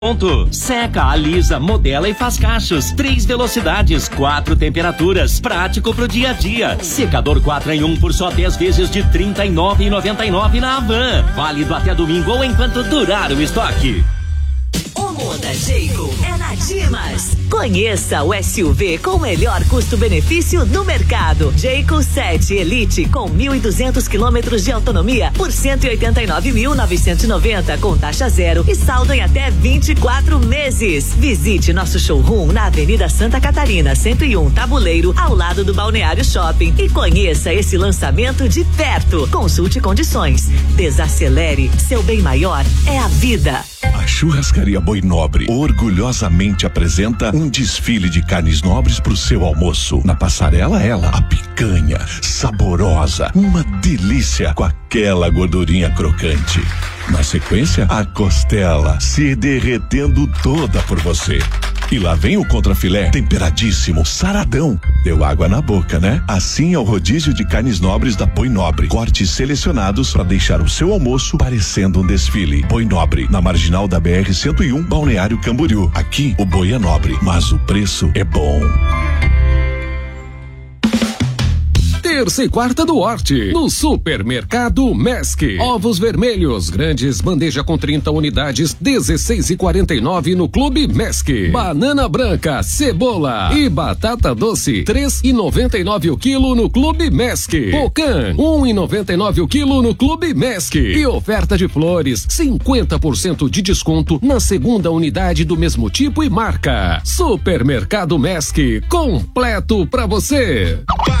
Seca, alisa, modela e faz cachos. 3 velocidades, 4 temperaturas. Prático pro dia a dia. Secador 4 em 1 por só 10 vezes de R$ 39,99 na Havan. Válido até domingo ou enquanto durar o estoque. O Muda Jayco é na Dimas. Conheça o SUV com o melhor custo-benefício do mercado. Jayco 7 Elite com 1.200 quilômetros de autonomia por 189.990 com taxa zero e saldo em até 24 meses. Visite nosso showroom na Avenida Santa Catarina, 101 Tabuleiro, ao lado do Balneário Shopping e conheça esse lançamento de perto. Consulte condições. Desacelere. Seu bem maior é a vida. A Churrascaria Boi Nobre orgulhosamente apresenta um desfile de carnes nobres pro seu almoço. Na passarela, a picanha, saborosa, uma delícia com aquela gordurinha crocante. Na sequência, a costela se derretendo toda por você. E lá vem o contrafilé, temperadíssimo, saradão. Deu água na boca, né? Assim é o rodízio de carnes nobres da Boi Nobre. Cortes selecionados para deixar o seu almoço parecendo um desfile. Boi Nobre, na marginal da BR-101, Balneário Camboriú. Aqui, o boi é nobre, mas o preço é bom. Terça e quarta do Horti, no Supermercado Mesc. Ovos vermelhos, grandes, bandeja com 30 unidades, R$16,49 no Clube Mesc. Banana branca, cebola e batata doce, R$3,99 o quilo no Clube Mesc. Pocan, R$1,99 o quilo no Clube Mesc. E oferta de flores, 50% de desconto na segunda unidade do mesmo tipo e marca. Supermercado Mesc, completo pra você.